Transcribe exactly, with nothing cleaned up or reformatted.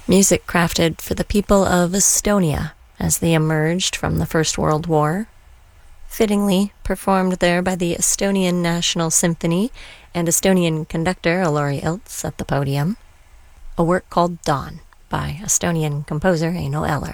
Music crafted for the people of Estonia as they emerged from the First World War. Fittingly performed there by the Estonian National Symphony and Estonian conductor Alori Ilts at the podium. A work called Dawn by Estonian composer Eino Eller.